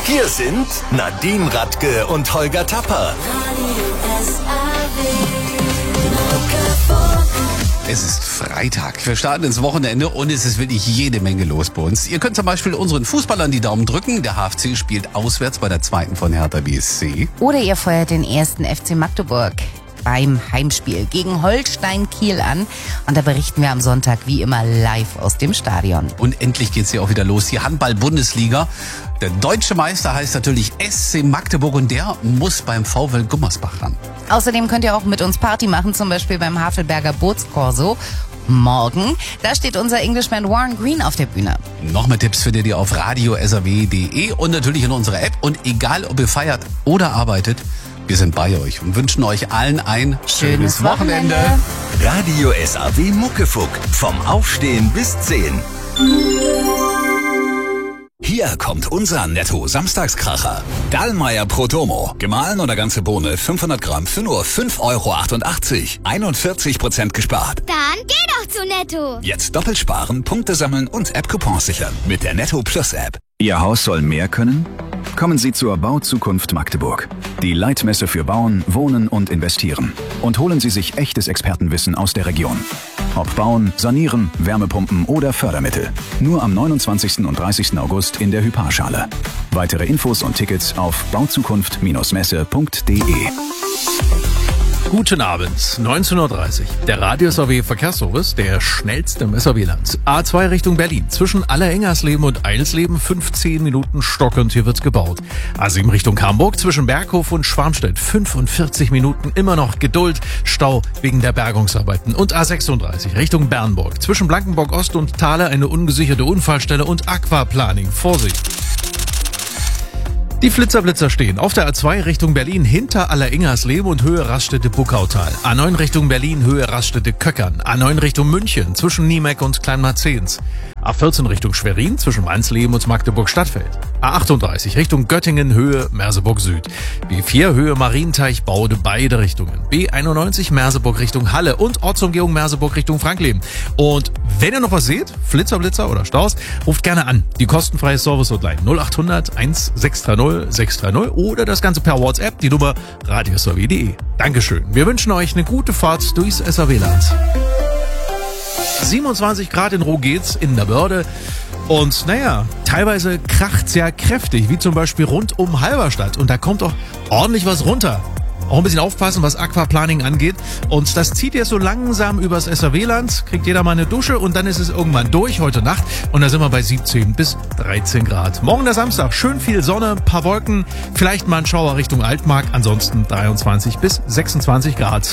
Hier sind Nadine Radke und Holger Tapper. Es ist Freitag. Wir starten ins Wochenende und es ist wirklich jede Menge los bei uns. Ihr könnt zum Beispiel unseren Fußballern die Daumen drücken. Der HFC spielt auswärts bei der 2. von Hertha BSC. Oder ihr feuert den 1. FC Magdeburg beim Heimspiel gegen Holstein Kiel an. Und da berichten wir am Sonntag wie immer live aus dem Stadion. Und endlich geht's hier auch wieder los. Die Handball-Bundesliga. Der deutsche Meister heißt natürlich SC Magdeburg und der muss beim VfL Gummersbach ran. Außerdem könnt ihr auch mit uns Party machen, zum Beispiel beim Havelberger Bootskorso. Morgen, da steht unser Englishman Warren Green auf der Bühne. Noch mehr Tipps findet ihr auf radio.saw.de und natürlich in unserer App. Und egal, ob ihr feiert oder arbeitet, wir sind bei euch und wünschen euch allen ein schönes Wochenende. Radio SAW Muckefuck. Vom Aufstehen bis 10. Hier kommt unser Netto-Samstagskracher. Dallmayr Protomo. Gemahlen oder ganze Bohne 500 Gramm für nur 5,88 €. 41% gespart. Dann geh doch zu Netto. Jetzt doppelt sparen, Punkte sammeln und App-Coupons sichern mit der Netto Plus App. Ihr Haus soll mehr können? Kommen Sie zur Bauzukunft Magdeburg. Die Leitmesse für Bauen, Wohnen und Investieren. Und holen Sie sich echtes Expertenwissen aus der Region. Ob Bauen, Sanieren, Wärmepumpen oder Fördermittel. Nur am 29. und 30. August in der Hyparschale. Weitere Infos und Tickets auf bauzukunft-messe.de. Guten Abend, 19:30 Uhr. Der Radio SAW Verkehrsservice, der schnellste im SAW-Land. A2 Richtung Berlin. Zwischen Allerengersleben und Eidelsleben 15 Minuten stockend, hier wird's gebaut. A7 Richtung Hamburg, zwischen Berghof und Schwarmstedt 45 Minuten, immer noch Geduld, Stau wegen der Bergungsarbeiten. Und A36 Richtung Bernburg. Zwischen Blankenburg Ost und Thale eine ungesicherte Unfallstelle und Aquaplaning. Vorsicht! Die Flitzerblitzer stehen auf der A2 Richtung Berlin hinter Allerengersleben und Höhe Raststätte Buckautal. A9 Richtung Berlin, Höhe Raststätte Köckern. A9 Richtung München zwischen Niemeck und Kleinmarzens. A14 Richtung Schwerin zwischen Mannsleben und Magdeburg-Stadtfeld. A38 Richtung Göttingen, Höhe Merseburg Süd. B4 Höhe Marienteich, Baude, beide Richtungen. B91 Merseburg Richtung Halle und Ortsumgehung Merseburg Richtung Frankleben. Und wenn ihr noch was seht, Flitzerblitzer oder Staus, ruft gerne an. Die kostenfreie Service-Hotline 0800 1630 630 oder das Ganze per WhatsApp, die Nummer radiosaw.de. Dankeschön. Wir wünschen euch eine gute Fahrt durchs SAW-Land. 27 Grad in Rogetz in der Börde. Und naja, teilweise kracht's ja kräftig, wie zum Beispiel rund um Halberstadt. Und da kommt auch ordentlich was runter. Auch ein bisschen aufpassen, was Aquaplaning angeht. Und das zieht jetzt so langsam übers SAW-Land. Kriegt jeder mal eine Dusche und dann ist es irgendwann durch heute Nacht. Und da sind wir bei 17 bis 13 Grad. Morgen der Samstag, schön viel Sonne, paar Wolken, vielleicht mal ein Schauer Richtung Altmark. Ansonsten 23 bis 26 Grad.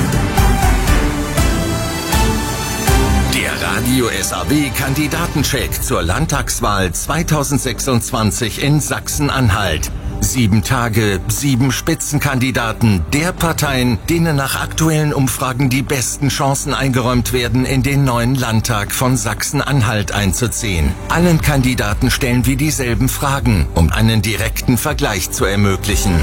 Der Radio SAW Kandidatencheck zur Landtagswahl 2026 in Sachsen-Anhalt. 7 Tage, 7 Spitzenkandidaten der Parteien, denen nach aktuellen Umfragen die besten Chancen eingeräumt werden, in den neuen Landtag von Sachsen-Anhalt einzuziehen. Allen Kandidaten stellen wir dieselben Fragen, um einen direkten Vergleich zu ermöglichen.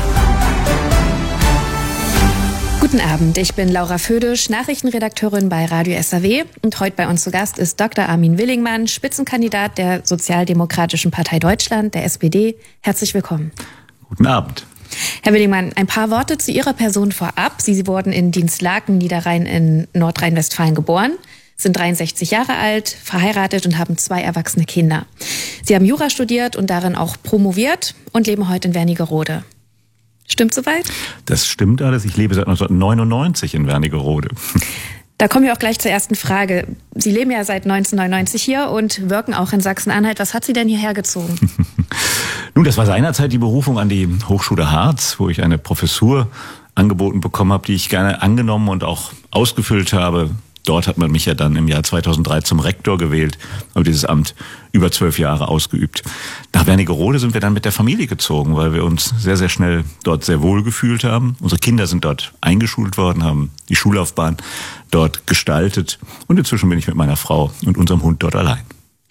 Guten Abend, ich bin Laura Födisch, Nachrichtenredakteurin bei Radio SAW und heute bei uns zu Gast ist Dr. Armin Willingmann, Spitzenkandidat der Sozialdemokratischen Partei Deutschland, der SPD. Herzlich willkommen. Guten Abend. Herr Willingmann, ein paar Worte zu Ihrer Person vorab. Sie wurden in Dienstlaken, Niederrhein in Nordrhein-Westfalen geboren, sind 63 Jahre alt, verheiratet und haben 2 erwachsene Kinder. Sie haben Jura studiert und darin auch promoviert und leben heute in Wernigerode. Stimmt soweit? Das stimmt alles. Ich lebe seit 1999 in Wernigerode. Da kommen wir auch gleich zur ersten Frage. Sie leben ja seit 1999 hier und wirken auch in Sachsen-Anhalt. Was hat Sie denn hierher gezogen? Nun, das war seinerzeit die Berufung an die Hochschule Harz, wo ich eine Professur angeboten bekommen habe, die ich gerne angenommen und auch ausgefüllt habe. Dort hat man mich ja dann im Jahr 2003 zum Rektor gewählt, habe dieses Amt über 12 Jahre ausgeübt. Nach Wernigerode sind wir dann mit der Familie gezogen, weil wir uns sehr, sehr schnell dort sehr wohl gefühlt haben. Unsere Kinder sind dort eingeschult worden, haben die Schullaufbahn dort gestaltet und inzwischen bin ich mit meiner Frau und unserem Hund dort allein.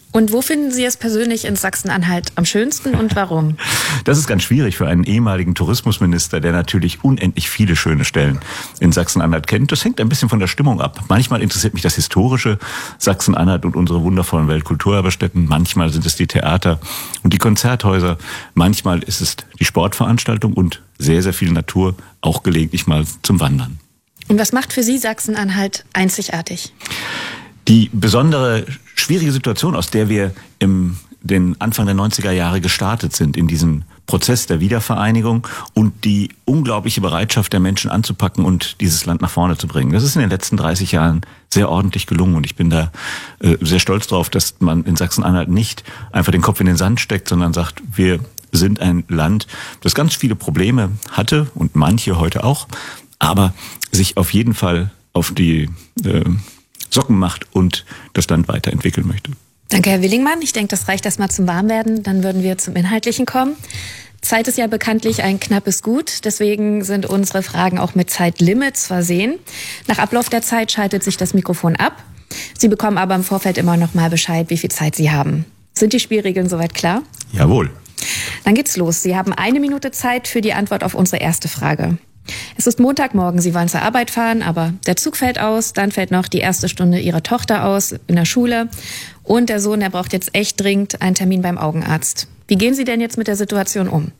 Und wo finden Sie es persönlich in Sachsen-Anhalt am schönsten und warum? Das ist ganz schwierig für einen ehemaligen Tourismusminister, der natürlich unendlich viele schöne Stellen in Sachsen-Anhalt kennt. Das hängt ein bisschen von der Stimmung ab. Manchmal interessiert mich das historische Sachsen-Anhalt und unsere wundervollen Weltkulturerbestätten. Manchmal sind es die Theater und die Konzerthäuser. Manchmal ist es die Sportveranstaltung und sehr, sehr viel Natur, auch gelegentlich mal zum Wandern. Und was macht für Sie Sachsen-Anhalt einzigartig? Die besondere schwierige Situation, aus der wir den Anfang der 90er Jahre gestartet sind, in diesem Prozess der Wiedervereinigung und die unglaubliche Bereitschaft der Menschen anzupacken und dieses Land nach vorne zu bringen. Das ist in den letzten 30 Jahren sehr ordentlich gelungen und ich bin da sehr stolz drauf, dass man in Sachsen-Anhalt nicht einfach den Kopf in den Sand steckt, sondern sagt, wir sind ein Land, das ganz viele Probleme hatte und manche heute auch, aber sich auf jeden Fall auf die Socken macht und das Land weiterentwickeln möchte. Danke, Herr Willingmann. Ich denke, das reicht erstmal zum Warmwerden. Dann würden wir zum Inhaltlichen kommen. Zeit ist ja bekanntlich ein knappes Gut. Deswegen sind unsere Fragen auch mit Zeitlimits versehen. Nach Ablauf der Zeit schaltet sich das Mikrofon ab. Sie bekommen aber im Vorfeld immer noch mal Bescheid, wie viel Zeit Sie haben. Sind die Spielregeln soweit klar? Jawohl. Dann geht's los. Sie haben 1 Minute Zeit für die Antwort auf unsere erste Frage. Es ist Montagmorgen, Sie wollen zur Arbeit fahren, aber der Zug fällt aus, dann fällt noch die erste Stunde Ihrer Tochter aus in der Schule und der Sohn, der braucht jetzt echt dringend einen Termin beim Augenarzt. Wie gehen Sie denn jetzt mit der Situation um?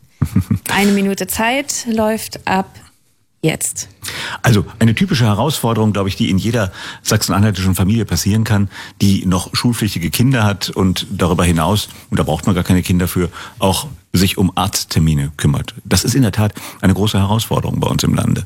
1 Minute Zeit läuft ab jetzt. Also eine typische Herausforderung, glaube ich, die in jeder sachsen-anhaltischen Familie passieren kann, die noch schulpflichtige Kinder hat und darüber hinaus, und da braucht man gar keine Kinder für, auch sich um Arzttermine kümmert. Das ist in der Tat eine große Herausforderung bei uns im Lande.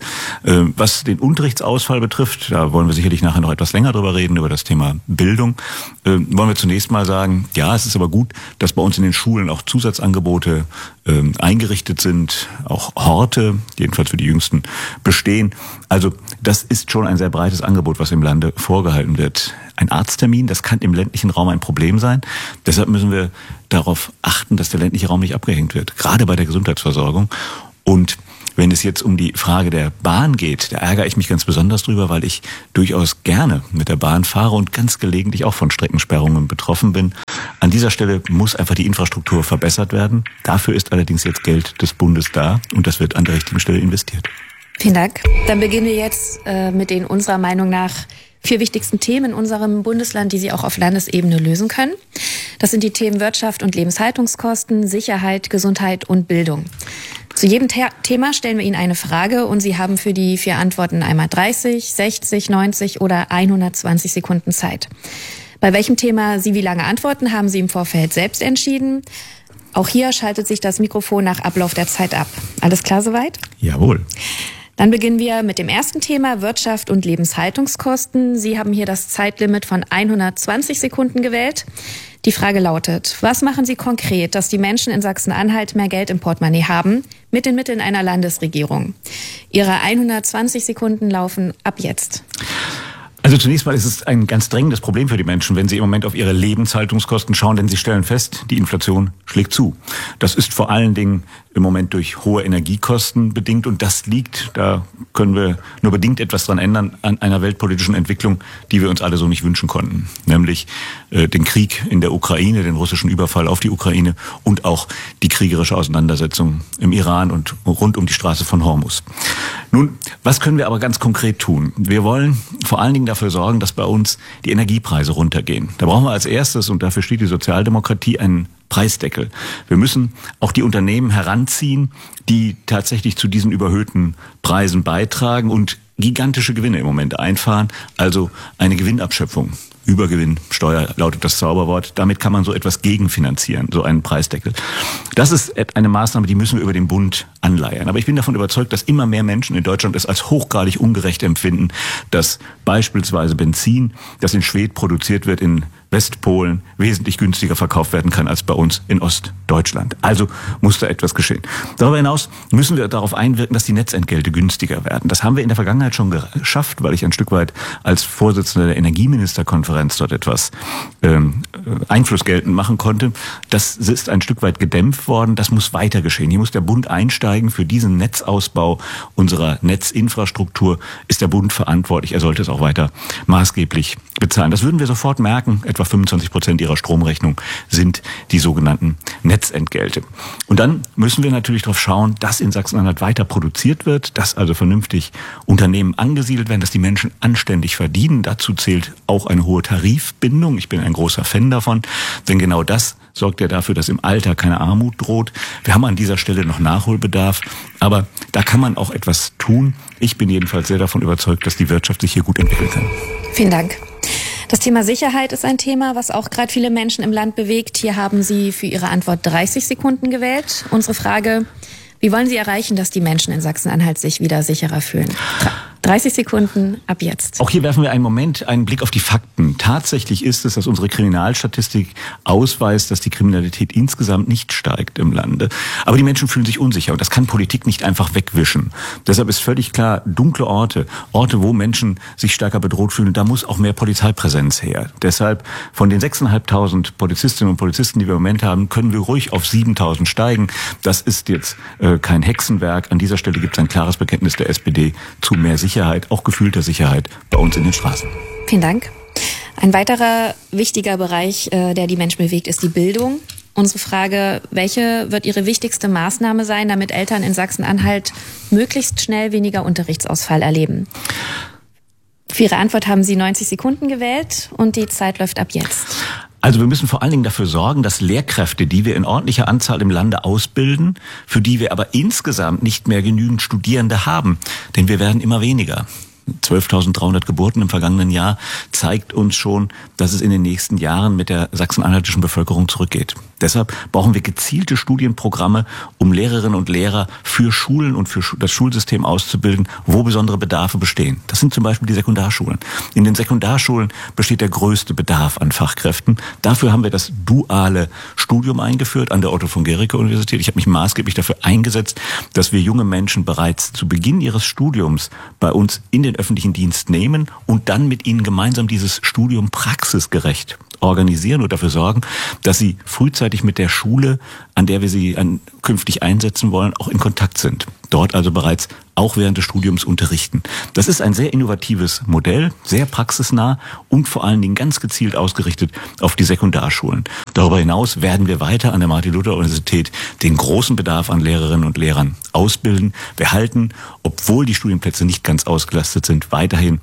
Was den Unterrichtsausfall betrifft, da wollen wir sicherlich nachher noch etwas länger drüber reden, über das Thema Bildung, wollen wir zunächst mal sagen, ja, es ist aber gut, dass bei uns in den Schulen auch Zusatzangebote eingerichtet sind, auch Horte, jedenfalls für die Jüngsten, bestehen. Also das ist schon ein sehr breites Angebot, was im Lande vorgehalten wird. Ein Arzttermin, das kann im ländlichen Raum ein Problem sein. Deshalb müssen wir darauf achten, dass der ländliche Raum nicht abgehängt wird, gerade bei der Gesundheitsversorgung. Und wenn es jetzt um die Frage der Bahn geht, da ärgere ich mich ganz besonders drüber, weil ich durchaus gerne mit der Bahn fahre und ganz gelegentlich auch von Streckensperrungen betroffen bin. An dieser Stelle muss einfach die Infrastruktur verbessert werden. Dafür ist allerdings jetzt Geld des Bundes da und das wird an der richtigen Stelle investiert. Vielen Dank. Dann beginnen wir jetzt mit den unserer Meinung nach 4 wichtigsten Themen in unserem Bundesland, die Sie auch auf Landesebene lösen können. Das sind die Themen Wirtschaft und Lebenshaltungskosten, Sicherheit, Gesundheit und Bildung. Zu jedem Thema stellen wir Ihnen eine Frage und Sie haben für die 4 Antworten einmal 30, 60, 90 oder 120 Sekunden Zeit. Bei welchem Thema Sie wie lange antworten, haben Sie im Vorfeld selbst entschieden. Auch hier schaltet sich das Mikrofon nach Ablauf der Zeit ab. Alles klar soweit? Jawohl. Dann beginnen wir mit dem ersten Thema, Wirtschaft und Lebenshaltungskosten. Sie haben hier das Zeitlimit von 120 Sekunden gewählt. Die Frage lautet, was machen Sie konkret, dass die Menschen in Sachsen-Anhalt mehr Geld im Portemonnaie haben, mit den Mitteln einer Landesregierung? Ihre 120 Sekunden laufen ab jetzt. Also zunächst mal ist es ein ganz drängendes Problem für die Menschen, wenn sie im Moment auf ihre Lebenshaltungskosten schauen, denn sie stellen fest, die Inflation schlägt zu. Das ist vor allen Dingen im Moment durch hohe Energiekosten bedingt und das liegt, da können wir nur bedingt etwas dran ändern, an einer weltpolitischen Entwicklung, die wir uns alle so nicht wünschen konnten. Nämlich den Krieg in der Ukraine, den russischen Überfall auf die Ukraine und auch die kriegerische Auseinandersetzung im Iran und rund um die Straße von Hormuz. Nun, was können wir aber ganz konkret tun? Wir wollen vor allen Dingen dafür sorgen, dass bei uns die Energiepreise runtergehen. Da brauchen wir als erstes, und dafür steht die Sozialdemokratie, einen Preisdeckel. Wir müssen auch die Unternehmen heranziehen, die tatsächlich zu diesen überhöhten Preisen beitragen und gigantische Gewinne im Moment einfahren, also eine Gewinnabschöpfung. Übergewinnsteuer lautet das Zauberwort. Damit kann man so etwas gegenfinanzieren, so einen Preisdeckel. Das ist eine Maßnahme, die müssen wir über den Bund anleiern. Aber ich bin davon überzeugt, dass immer mehr Menschen in Deutschland es als hochgradig ungerecht empfinden, dass beispielsweise Benzin, das in Schwedt produziert wird, in Westpolen wesentlich günstiger verkauft werden kann als bei uns in Ostdeutschland. Deutschland. Also muss da etwas geschehen. Darüber hinaus müssen wir darauf einwirken, dass die Netzentgelte günstiger werden. Das haben wir in der Vergangenheit schon geschafft, weil ich ein Stück weit als Vorsitzender der Energieministerkonferenz dort etwas Einfluss geltend machen konnte. Das ist ein Stück weit gedämpft worden. Das muss weiter geschehen. Hier muss der Bund einsteigen. Für diesen Netzausbau unserer Netzinfrastruktur ist der Bund verantwortlich. Er sollte es auch weiter maßgeblich bezahlen. Das würden wir sofort merken. Etwa 25% Ihrer Stromrechnung sind die sogenannten Netzentgelte. Und dann müssen wir natürlich darauf schauen, dass in Sachsen-Anhalt weiter produziert wird, dass also vernünftig Unternehmen angesiedelt werden, dass die Menschen anständig verdienen. Dazu zählt auch eine hohe Tarifbindung. Ich bin ein großer Fan davon, denn genau das sorgt ja dafür, dass im Alter keine Armut droht. Wir haben an dieser Stelle noch Nachholbedarf, aber da kann man auch etwas tun. Ich bin jedenfalls sehr davon überzeugt, dass die Wirtschaft sich hier gut entwickeln kann. Vielen Dank. Das Thema Sicherheit ist ein Thema, was auch gerade viele Menschen im Land bewegt. Hier haben Sie für Ihre Antwort 30 Sekunden gewählt. Unsere Frage: Wie wollen Sie erreichen, dass die Menschen in Sachsen-Anhalt sich wieder sicherer fühlen? 30 Sekunden ab jetzt. Auch hier werfen wir einen Blick auf die Fakten. Tatsächlich ist es, dass unsere Kriminalstatistik ausweist, dass die Kriminalität insgesamt nicht steigt im Lande. Aber die Menschen fühlen sich unsicher und das kann Politik nicht einfach wegwischen. Deshalb ist völlig klar, dunkle Orte, wo Menschen sich stärker bedroht fühlen, da muss auch mehr Polizeipräsenz her. Deshalb von den 6.500 Polizistinnen und Polizisten, die wir im Moment haben, können wir ruhig auf 7.000 steigen. Das ist jetzt kein Hexenwerk. An dieser Stelle gibt es ein klares Bekenntnis der SPD zu mehr Sicherheit, auch gefühlter Sicherheit bei uns in den Straßen. Vielen Dank. Ein weiterer wichtiger Bereich, der die Menschen bewegt, ist die Bildung. Unsere Frage: Welche wird Ihre wichtigste Maßnahme sein, damit Eltern in Sachsen-Anhalt möglichst schnell weniger Unterrichtsausfall erleben? Für Ihre Antwort haben Sie 90 Sekunden gewählt und die Zeit läuft ab jetzt. Also wir müssen vor allen Dingen dafür sorgen, dass Lehrkräfte, die wir in ordentlicher Anzahl im Lande ausbilden, für die wir aber insgesamt nicht mehr genügend Studierende haben, denn wir werden immer weniger. 12.300 Geburten im vergangenen Jahr zeigt uns schon, dass es in den nächsten Jahren mit der sachsen-anhaltischen Bevölkerung zurückgeht. Deshalb brauchen wir gezielte Studienprogramme, um Lehrerinnen und Lehrer für Schulen und für das Schulsystem auszubilden, wo besondere Bedarfe bestehen. Das sind zum Beispiel die Sekundarschulen. In den Sekundarschulen besteht der größte Bedarf an Fachkräften. Dafür haben wir das duale Studium eingeführt an der Otto-von-Guericke-Universität. Ich habe mich maßgeblich dafür eingesetzt, dass wir junge Menschen bereits zu Beginn ihres Studiums bei uns in den öffentlichen Dienst nehmen und dann mit ihnen gemeinsam dieses Studium praxisgerecht organisieren und dafür sorgen, dass sie frühzeitig mit der Schule, an der wir sie künftig einsetzen wollen, auch in Kontakt sind. Dort also bereits auch während des Studiums unterrichten. Das ist ein sehr innovatives Modell, sehr praxisnah und vor allen Dingen ganz gezielt ausgerichtet auf die Sekundarschulen. Darüber hinaus werden wir weiter an der Martin-Luther-Universität den großen Bedarf an Lehrerinnen und Lehrern ausbilden. Wir halten, obwohl die Studienplätze nicht ganz ausgelastet sind, weiterhin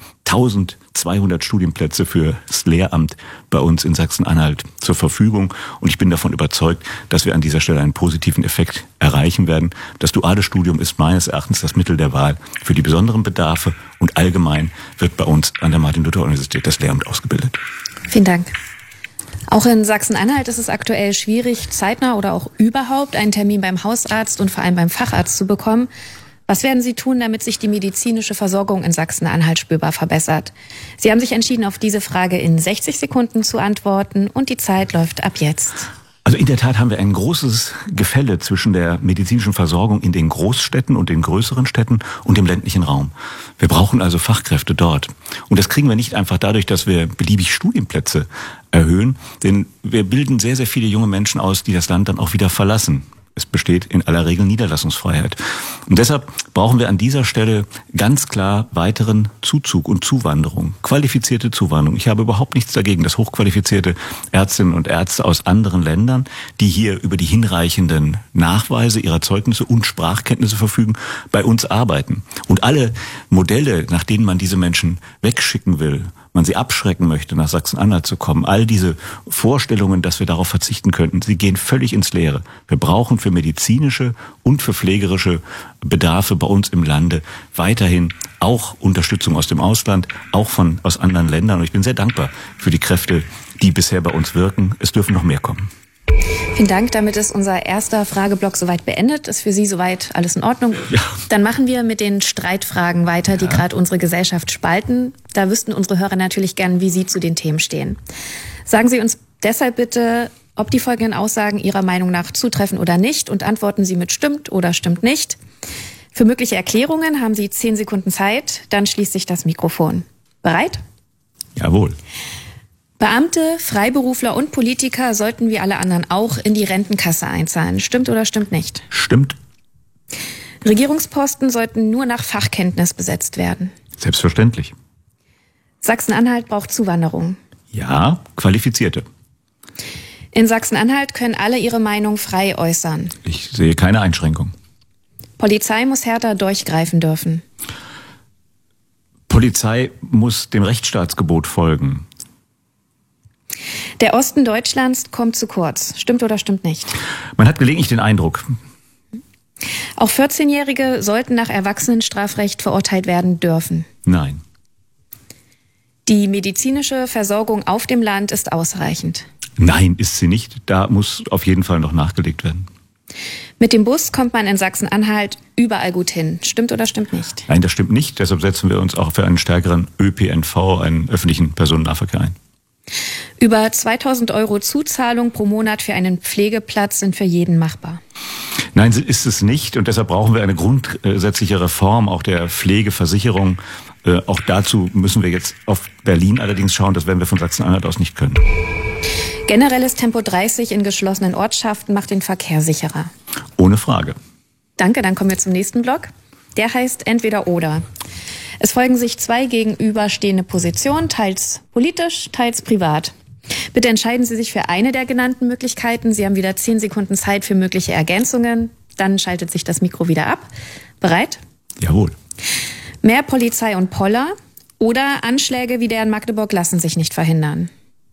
1200 Studienplätze für das Lehramt bei uns in Sachsen-Anhalt zur Verfügung. Und ich bin davon überzeugt, dass wir an dieser Stelle einen positiven Effekt erreichen werden. Das duale Studium ist meines Erachtens das Mittel der Wahl für die besonderen Bedarfe und allgemein wird bei uns an der Martin-Luther-Universität das Lehramt ausgebildet. Vielen Dank. Auch in Sachsen-Anhalt ist es aktuell schwierig, zeitnah oder auch überhaupt einen Termin beim Hausarzt und vor allem beim Facharzt zu bekommen. Was werden Sie tun, damit sich die medizinische Versorgung in Sachsen-Anhalt spürbar verbessert? Sie haben sich entschieden, auf diese Frage in 60 Sekunden zu antworten und die Zeit läuft ab jetzt. Also in der Tat haben wir ein großes Gefälle zwischen der medizinischen Versorgung in den Großstädten und den größeren Städten und dem ländlichen Raum. Wir brauchen also Fachkräfte dort. Und das kriegen wir nicht einfach dadurch, dass wir beliebig Studienplätze erhöhen, denn wir bilden sehr, sehr viele junge Menschen aus, die das Land dann auch wieder verlassen. Es besteht in aller Regel Niederlassungsfreiheit. Und deshalb brauchen wir an dieser Stelle ganz klar weiteren Zuzug und Zuwanderung, qualifizierte Zuwanderung. Ich habe überhaupt nichts dagegen, dass hochqualifizierte Ärztinnen und Ärzte aus anderen Ländern, die hier über die hinreichenden Nachweise ihrer Zeugnisse und Sprachkenntnisse verfügen, bei uns arbeiten. Und alle Modelle, nach denen man diese Menschen wegschicken will, man sie abschrecken möchte, nach Sachsen-Anhalt zu kommen, all diese Vorstellungen, dass wir darauf verzichten könnten, sie gehen völlig ins Leere. Wir brauchen für medizinische und für pflegerische Bedarfe bei uns im Lande weiterhin auch Unterstützung aus dem Ausland, auch aus anderen Ländern. Und ich bin sehr dankbar für die Kräfte, die bisher bei uns wirken. Es dürfen noch mehr kommen. Vielen Dank. Damit ist unser erster Frageblock soweit beendet. Ist für Sie soweit alles in Ordnung? Ja. Dann machen wir mit den Streitfragen weiter, die gerade unsere Gesellschaft spalten. Da wüssten unsere Hörer natürlich gern, wie Sie zu den Themen stehen. Sagen Sie uns deshalb bitte, ob die folgenden Aussagen Ihrer Meinung nach zutreffen oder nicht und antworten Sie mit stimmt oder stimmt nicht. Für mögliche Erklärungen haben Sie 10 Sekunden Zeit, dann schließt sich das Mikrofon. Bereit? Jawohl. Beamte, Freiberufler und Politiker sollten wie alle anderen auch in die Rentenkasse einzahlen. Stimmt oder stimmt nicht? Stimmt. Regierungsposten sollten nur nach Fachkenntnis besetzt werden. Selbstverständlich. Sachsen-Anhalt braucht Zuwanderung. Ja, qualifizierte. In Sachsen-Anhalt können alle ihre Meinung frei äußern. Ich sehe keine Einschränkung. Polizei muss härter durchgreifen dürfen. Polizei muss dem Rechtsstaatsgebot folgen. Der Osten Deutschlands kommt zu kurz. Stimmt oder stimmt nicht? Man hat gelegentlich den Eindruck. Auch 14-Jährige sollten nach Erwachsenenstrafrecht verurteilt werden dürfen. Nein. Die medizinische Versorgung auf dem Land ist ausreichend. Nein, ist sie nicht. Da muss auf jeden Fall noch nachgelegt werden. Mit dem Bus kommt man in Sachsen-Anhalt überall gut hin. Stimmt oder stimmt nicht? Nein, das stimmt nicht. Deshalb setzen wir uns auch für einen stärkeren ÖPNV, einen öffentlichen Personennahverkehr ein. Über 2.000 € Zuzahlung pro Monat für einen Pflegeplatz sind für jeden machbar. Nein, ist es nicht. Und deshalb brauchen wir eine grundsätzliche Reform auch der Pflegeversicherung. Auch dazu müssen wir jetzt auf Berlin allerdings schauen. Das werden wir von Sachsen-Anhalt aus nicht können. Generelles Tempo 30 in geschlossenen Ortschaften macht den Verkehr sicherer. Ohne Frage. Danke, dann kommen wir zum nächsten Block. Der heißt Entweder oder. Es folgen sich 2 gegenüberstehende Positionen, teils politisch, teils privat. Bitte entscheiden Sie sich für eine der genannten Möglichkeiten. Sie haben wieder 10 Sekunden Zeit für mögliche Ergänzungen. Dann schaltet sich das Mikro wieder ab. Bereit? Jawohl. Mehr Polizei und Poller oder Anschläge wie der in Magdeburg lassen sich nicht verhindern.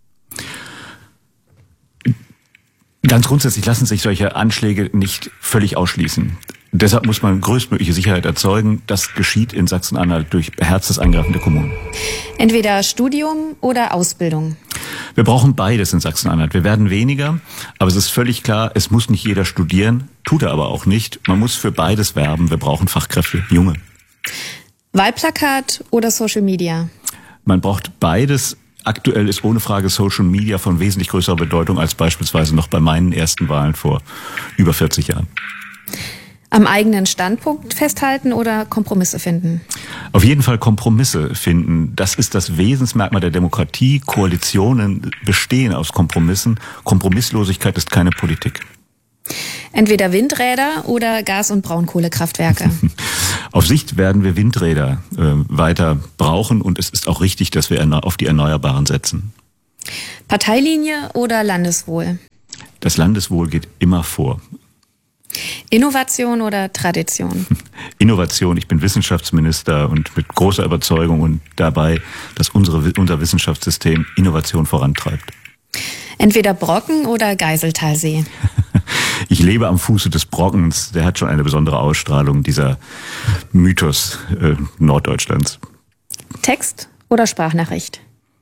Ganz grundsätzlich lassen sich solche Anschläge nicht völlig ausschließen. Deshalb muss man größtmögliche Sicherheit erzeugen. Das geschieht in Sachsen-Anhalt durch beherztes Eingreifen der Kommunen. Entweder Studium oder Ausbildung. Wir brauchen beides in Sachsen-Anhalt. Wir werden weniger, aber es ist völlig klar, es muss nicht jeder studieren, tut er aber auch nicht. Man muss für beides werben. Wir brauchen Fachkräfte, Junge. Wahlplakat oder Social Media? Man braucht beides. Aktuell ist ohne Frage Social Media von wesentlich größerer Bedeutung als beispielsweise noch bei meinen ersten Wahlen vor über 40 Jahren. Am eigenen Standpunkt festhalten oder Kompromisse finden? Auf jeden Fall Kompromisse finden. Das ist das Wesensmerkmal der Demokratie. Koalitionen bestehen aus Kompromissen. Kompromisslosigkeit ist keine Politik. Entweder Windräder oder Gas- und Braunkohlekraftwerke. Auf Sicht werden wir Windräder weiter brauchen und es ist auch richtig, dass wir auf die Erneuerbaren setzen. Parteilinie oder Landeswohl? Das Landeswohl geht immer vor. Innovation oder Tradition? Innovation. Ich bin Wissenschaftsminister und mit großer Überzeugung und dabei, dass unser Wissenschaftssystem Innovation vorantreibt. Entweder Brocken oder Geiseltalsee? Ich lebe am Fuße des Brockens. Der hat schon eine besondere Ausstrahlung, dieser Mythos Norddeutschlands. Text oder Sprachnachricht?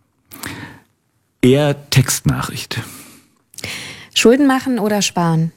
Eher Textnachricht. Schulden machen oder sparen?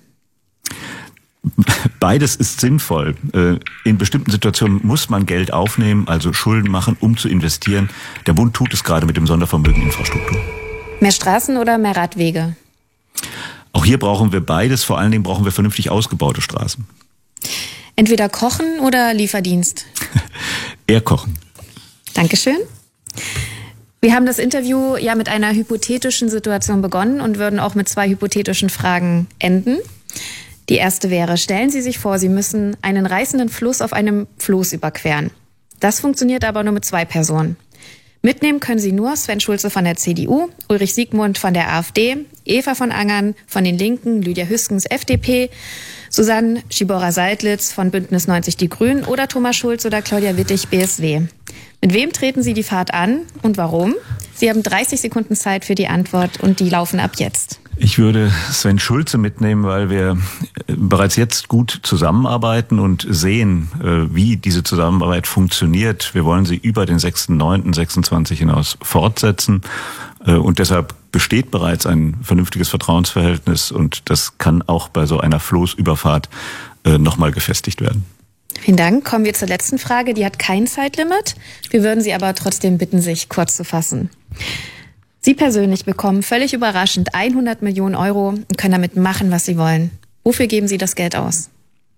Beides ist sinnvoll. In bestimmten Situationen muss man Geld aufnehmen, also Schulden machen, um zu investieren. Der Bund tut es gerade mit dem Sondervermögen Infrastruktur. Mehr Straßen oder mehr Radwege? Auch hier brauchen wir beides. Vor allen Dingen brauchen wir vernünftig ausgebaute Straßen. Entweder kochen oder Lieferdienst? Eher kochen. Dankeschön. Wir haben das Interview ja mit einer hypothetischen Situation begonnen und würden auch mit 2 hypothetischen Fragen enden. Die erste wäre, stellen Sie sich vor, Sie müssen einen reißenden Fluss auf einem Floß überqueren. Das funktioniert aber nur mit 2 Personen. Mitnehmen können Sie nur Sven Schulze von der CDU, Ulrich Siegmund von der AfD, Eva von Angern von den Linken, Lydia Hüskens FDP, Susanne Schibora-Seidlitz von Bündnis 90 Die Grünen oder Thomas Schulz oder Claudia Wittig BSW. Mit wem treten Sie die Fahrt an und warum? Sie haben 30 Sekunden Zeit für die Antwort und die laufen ab jetzt. Ich würde Sven Schulze mitnehmen, weil wir bereits jetzt gut zusammenarbeiten und sehen, wie diese Zusammenarbeit funktioniert. Wir wollen sie über den 6.9.26 hinaus fortsetzen und deshalb besteht bereits ein vernünftiges Vertrauensverhältnis und das kann auch bei so einer Floßüberfahrt nochmal gefestigt werden. Vielen Dank. Kommen wir zur letzten Frage. Die hat kein Zeitlimit. Wir würden Sie aber trotzdem bitten, sich kurz zu fassen. Sie persönlich bekommen völlig überraschend 100 Millionen Euro und können damit machen, was Sie wollen. Wofür geben Sie das Geld aus?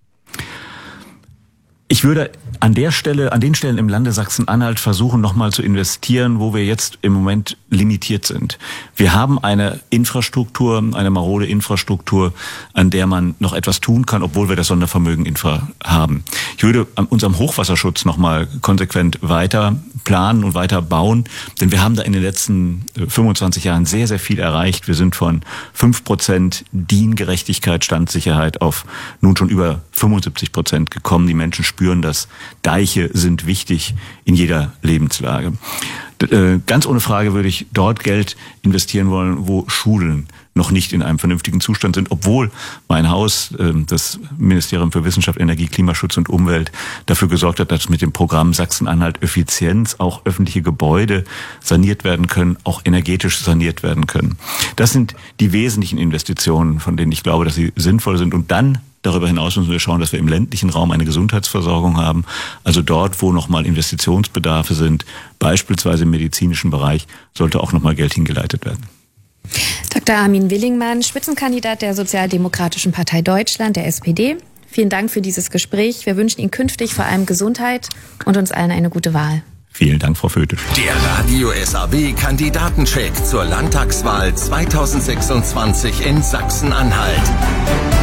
Ich würde an den Stellen im Lande Sachsen-Anhalt versuchen, nochmal zu investieren, wo wir jetzt im Moment limitiert sind. Wir haben eine Infrastruktur, eine marode Infrastruktur, an der man noch etwas tun kann, obwohl wir das Sondervermögen Infra haben. Ich würde an unserem Hochwasserschutz nochmal konsequent weiter planen und weiter bauen, denn wir haben da in den letzten 25 Jahren sehr, sehr viel erreicht. Wir sind von 5% DIN-Gerechtigkeit, Standsicherheit auf nun schon über 75% gekommen. Die Menschen spüren das. Deiche sind wichtig in jeder Lebenslage. Ganz ohne Frage würde ich dort Geld investieren wollen, wo Schulen noch nicht in einem vernünftigen Zustand sind, obwohl mein Haus, das Ministerium für Wissenschaft, Energie, Klimaschutz und Umwelt, dafür gesorgt hat, dass mit dem Programm Sachsen-Anhalt Effizienz auch öffentliche Gebäude saniert werden können, auch energetisch saniert werden können. Das sind die wesentlichen Investitionen, von denen ich glaube, dass sie sinnvoll sind. Und dann darüber hinaus müssen wir schauen, dass wir im ländlichen Raum eine Gesundheitsversorgung haben. Also dort, wo nochmal Investitionsbedarfe sind, beispielsweise im medizinischen Bereich, sollte auch nochmal Geld hingeleitet werden. Dr. Armin Willingmann, Spitzenkandidat der Sozialdemokratischen Partei Deutschland, der SPD. Vielen Dank für dieses Gespräch. Wir wünschen Ihnen künftig vor allem Gesundheit und uns allen eine gute Wahl. Vielen Dank, Frau Föte. Der Radio SAW Kandidatencheck zur Landtagswahl 2026 in Sachsen-Anhalt.